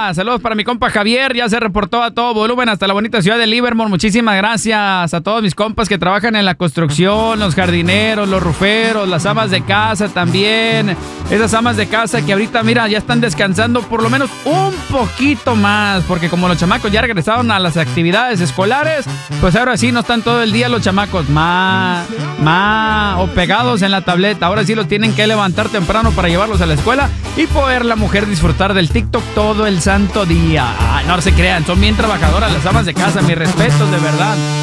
día. Saludos para mi compa Javier, ya se reportó a todo volumen hasta la bonita ciudad de Livermore. Muchísimas gracias a todos mis compas que trabajan en la construcción, los jardineros, los ruferos, las amas de casa también. Esas amas de casa que ahorita, mira, ya están descansando por lo menos un poquito más, porque como los chamacos ya regresaron a las actividades escolares, pues ahora sí no están todo el día los chamacos o pegados en la tableta. Ahora sí los tienen que levantar temprano para llevarlos a la escuela y poder la mujer disfrutar del TikTok todo el santo día. Ay, no se crean, son bien trabajadoras las amas de casa, mis respetos, de verdad.